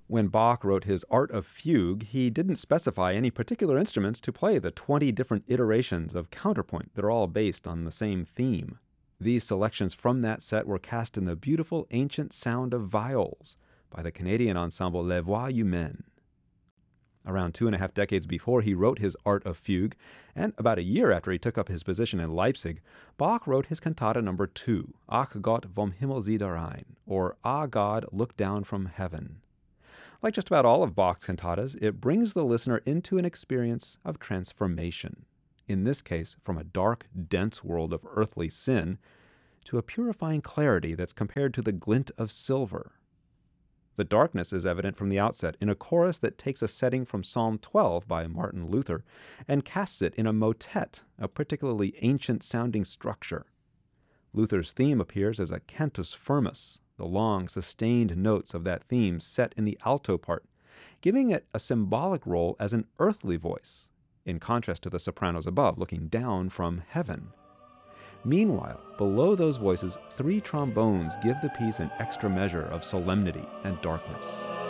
When Bach wrote his Art of Fugue, he didn't specify any particular instruments to play the 20 different iterations of counterpoint that are all based on the same theme. These selections from that set were cast in the beautiful ancient sound of viols by the Canadian ensemble Les Voix Humaines. Around 2.5 decades before he wrote his Art of Fugue, and about a year after he took up his position in Leipzig, Bach wrote his Cantata No. 2, Ach Gott vom Himmel sieh herein, or Ah God, Look Down from Heaven. Like just about all of Bach's cantatas, it brings the listener into an experience of transformation. In this case, from a dark, dense world of earthly sin to a purifying clarity that's compared to the glint of silver. The darkness is evident from the outset in a chorus that takes a setting from Psalm 12 by Martin Luther and casts it in a motet, a particularly ancient-sounding structure. Luther's theme appears as a cantus firmus, the long, sustained notes of that theme set in the alto part, giving it a symbolic role as an earthly voice, in contrast to the sopranos above, looking down from heaven. Meanwhile, below those voices, 3 trombones give the piece an extra measure of solemnity and darkness.